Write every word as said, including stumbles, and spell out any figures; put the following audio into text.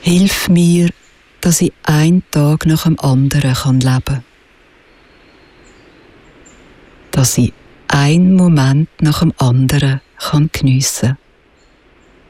Hilf mir, dass ich einen Tag nach dem anderen kann leben kann. Dass ich einen Moment nach dem anderen kann geniessen kann.